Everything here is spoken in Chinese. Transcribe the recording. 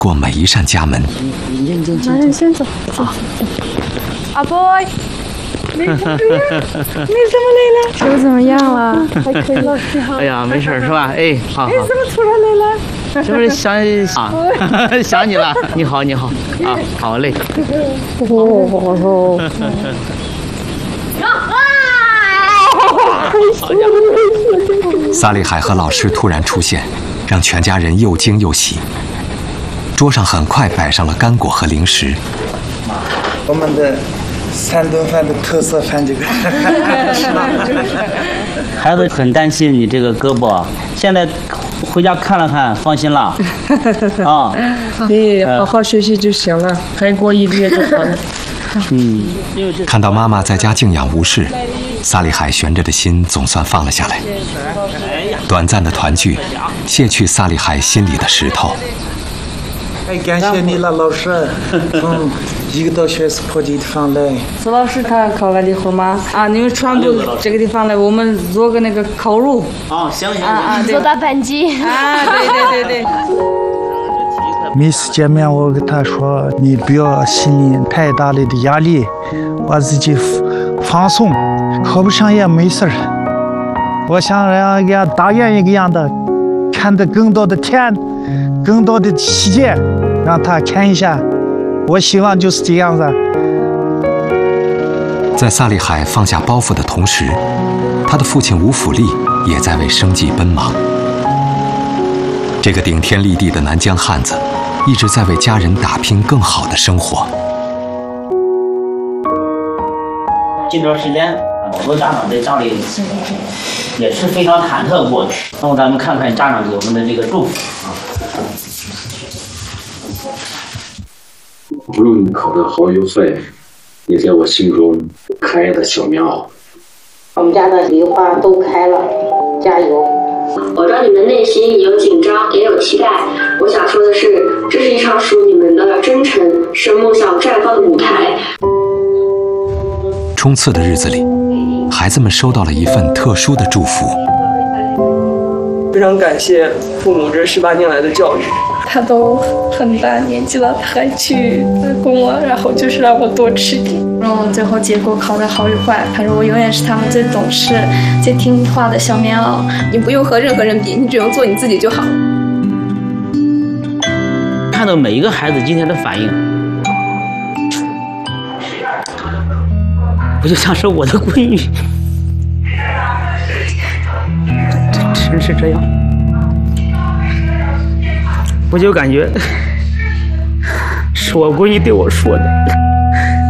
过每一扇家门。 你先走。阿 boy， 你怎么来了？手怎么样了？还可以，老师好。 哎呀，没事是吧？哎，好。 哎，怎么突然来了？ 是不是想你了？你好啊，好嘞。 萨利海和老师突然出现，让全家人又惊又喜。桌上很快摆上了干果和零食。 我们的3顿饭的特色饭这个。 孩子很担心你这个胳膊，现在回家看了看，放心了。啊， 你好好学习就行了，还过1个月就好了。 看到妈妈在家静养无事，萨利海悬着的心总算放了下来。短暂的团聚，卸去萨利海心里的石头。 太感谢你了，老师。1个多学期破这地方来。 苏老师他考完了以后嘛，你们全部这个地方来，我们做个那个烤肉。 行。 做大盘鸡。 对。 每次见面我跟他说，你不要心里太大的压力，把自己放松，考不上也没事儿。我想让个大雁一个样的，看得更多的天，更多的世界，让他看一下。我希望就是这样子。 在萨利海放下包袱的同时，他的父亲吴府立也在为生计奔忙。这个顶天立地的南疆汉子，一直在为家人打拼更好的生活。 这段时间，好多家长在家里也是非常忐忑过去。那么咱们看看家长给我们的这个祝福啊。 不用你考的好有费，你在我心中开的小棉袄。 我们家的梨花都开了，加油！ 我知道你们内心有紧张，也有期待。我想说的是，这是一场属于你们的真诚，是梦想绽放的舞台。 冲刺的日子里，孩子们收到了一份特殊的祝福。 非常感谢父母这18年来的教育。 他都很大年纪了，他还去供我，然后就是让我多吃点。然后最后结果考得好与坏，反正我永远是他们最懂事、最听话的小棉袄。 你不用和任何人比，你只用做你自己就好。 看到每一个孩子今天的反应，不就像是我的闺女，真是这样。我就感觉是我闺女对我说的。